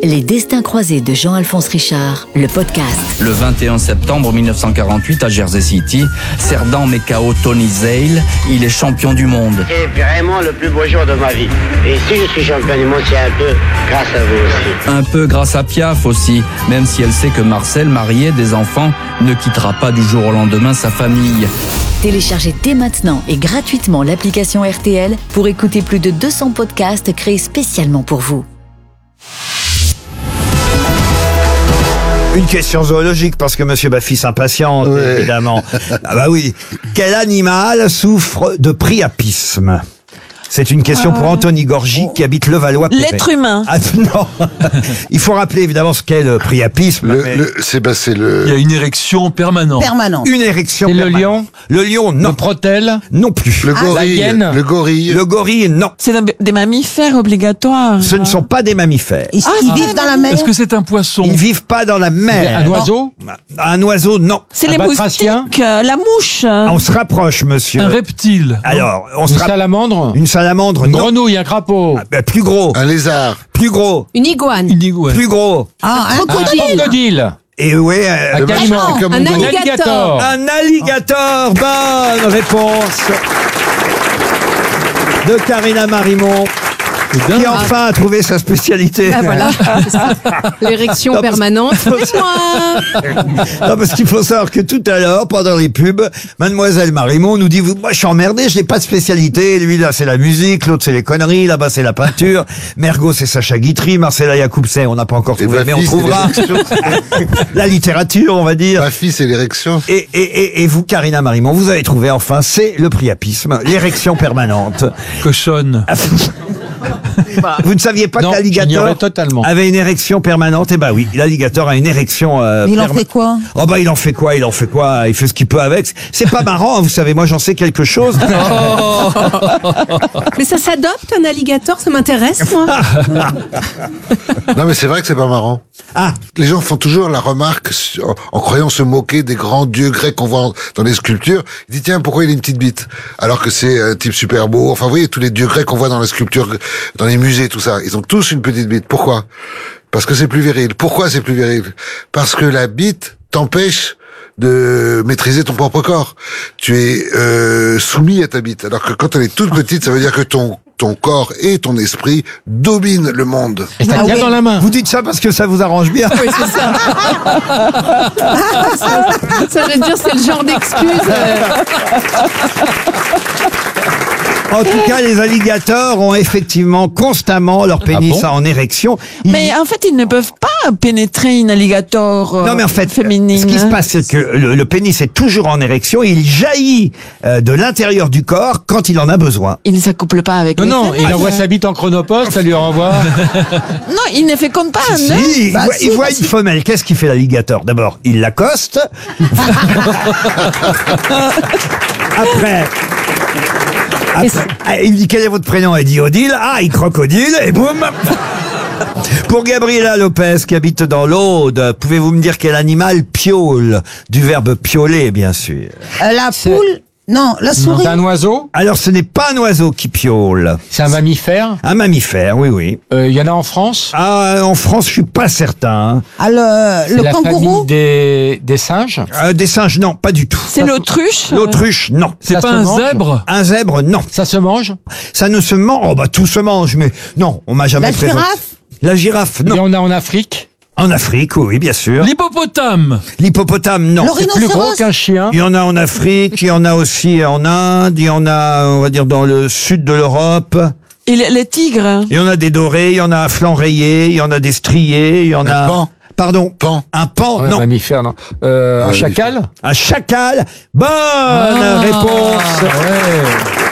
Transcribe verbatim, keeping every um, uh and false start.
Les destins croisés de Jean-Alphonse Richard, le podcast. Le vingt et un septembre mille neuf cent quarante-huit à Jersey City, Cerdan met K O Tony Zale, il est champion du monde. C'est vraiment le plus beau jour de ma vie. Et si je suis champion du monde, c'est un peu grâce à vous aussi. Un peu grâce à Piaf aussi, même si elle sait que Marcel, marié, des enfants, ne quittera pas du jour au lendemain sa famille. Téléchargez dès maintenant et gratuitement l'application R T L pour écouter plus de deux cents podcasts créés spécialement pour vous. Une question zoologique, parce que Monsieur Baffy s'impatiente, oui. Évidemment. Ah bah oui. Quel animal souffre de priapisme ? C'est une question pour Anthony Gorgy, qui habite Levallois-Perret. L'être humain. Ah non. Il faut rappeler évidemment ce qu'est le priapisme. Le, mais... le, c'est, bah, c'est le... Il y a une érection permanente. Permanente. Une érection C'est permanente. le lion ? Le lion, non. Le protèle ? Non plus. Le gorille. la hyène. Le gorille. Le gorille, non. C'est des mammifères obligatoires. Ce ne sont pas des mammifères. Ils, Ah, ils vivent dans la mer. Est-ce que c'est un poisson ? Ils ne vivent pas dans la mer. Un oiseau ? Un oiseau, non. C'est Un les batracien. moustiques, euh, la mouche. On se rapproche, monsieur. Un reptile ? Alors, on se Une rapproche. salamandre ? Une salamandre, Une non. grenouille, un crapaud ? Ah, bah, plus gros. Un lézard. Plus gros. Une iguane. Une iguane. Plus gros. Ah, un Un crocodile. crocodile ? Et ouais. euh, Un caïman ? Comme Un un alligator. alligator. Un alligator. Bonne réponse de Karina Marimont, qui enfin a trouvé sa spécialité. Ah, voilà, c'est ça. L'érection Non, parce- permanente. C'est moi. Non, parce qu'il faut savoir que tout à l'heure, pendant les pubs, Mademoiselle Marimont nous dit, vous, moi je suis emmerdé, je n'ai pas de spécialité. Lui là c'est la musique, l'autre c'est les conneries, là-bas c'est la peinture, Mergo c'est Sacha Guitry, Marcella Yacoub c'est, on n'a pas encore Et trouvé, mais on Baffy, c'est trouvera. l'érection. La littérature, on va dire. Ma fille, c'est l'érection. Et, et, et, et vous, Karina Marimont, vous avez trouvé enfin, c'est le priapisme, l'érection permanente. Cochonne. Vous ne saviez pas Non, que l'alligator j'ignorais totalement. avait une érection permanente? Eh ben oui, l'alligator a une érection euh, Mais il en perma- fait quoi? Oh bah il en fait quoi? Il en fait quoi? Il fait ce qu'il peut avec. C'est pas marrant, hein, vous savez, moi j'en sais quelque chose. Mais ça s'adopte, un alligator, ça m'intéresse, moi. Non, mais c'est vrai que c'est pas marrant. Ah, Les gens font toujours la remarque sur- en croyant se moquer des grands dieux grecs qu'on voit dans les sculptures. Ils disent, tiens, pourquoi il a une petite bite? Alors que c'est un type super beau. Enfin, vous voyez, tous les dieux grecs qu'on voit dans la sculpture, dans les musées, tout ça. Ils ont tous une petite bite. Pourquoi? Parce que c'est plus viril. Pourquoi c'est plus viril? Parce que la bite t'empêche de maîtriser ton propre corps. Tu es euh, soumis à ta bite. Alors que quand elle est toute petite, ça veut dire que ton ton corps et ton esprit dominent le monde. Et ça tient dans la main. vous dites ça parce que ça vous arrange bien. Oui, c'est ça. Ça veut dire, c'est le genre d'excuse. euh, En tout cas, les alligators ont effectivement constamment leur pénis Ah bon en érection. Ils- Mais en fait, ils ne peuvent pas pénétrer une alligator euh, Non mais en fait, féminine. ce qui se hein. passe, c'est que le, le pénis est toujours en érection et il jaillit euh, de l'intérieur du corps quand il en a besoin. Il ne s'accouple pas avec Non, les non, femelles. il envoie sa bite en chronopost, ça lui renvoie. Non, il ne féconde pas, Si, non? il, Bah, voit, si, il voit bah, une si. femelle. Qu'est-ce qu'il fait l'alligator? D'abord, il l'accoste. Après, après, ah, il dit quel est votre prénom? Elle dit Odile. Ah, il crocodile et boum. Pour Gabriela Lopez qui habite dans l'Aude, pouvez-vous me dire quel animal piaule? Du verbe pioler, bien sûr. Euh, la poule. Non, la souris. C'est un oiseau? Alors, ce n'est pas un oiseau qui piaule. C'est un mammifère? Un mammifère, oui, oui. Euh, Il y en a en France? Ah, en France, je suis pas certain. Ah, le, C'est le la kangourou. famille des, des singes? Euh, des singes, non, pas du tout. C'est l'autruche. L'autruche, non. C'est C'est pas se un mange zèbre? Un zèbre, non. Ça se mange? Ça ne se mange. Oh, bah, tout se mange, mais non, on m'a jamais La présenté. girafe. La girafe, Il y non. en a en Afrique? En Afrique, oui, bien sûr. L'hippopotame? L'hippopotame, non. Le C'est plus gros rhinocéros. qu'un chien? Il y en a en Afrique, il y en a aussi en Inde, il y en a, on va dire, dans le sud de l'Europe. Et les, les tigres. Il y en a des dorés, il y en a à flanc rayé, il y en a des striés, il y en a... Un pan. Pardon? Pan. Un pan, Ouais, non. mammifère, non. Euh, un Ouais, chacal? Un chacal. Bonne réponse ouais.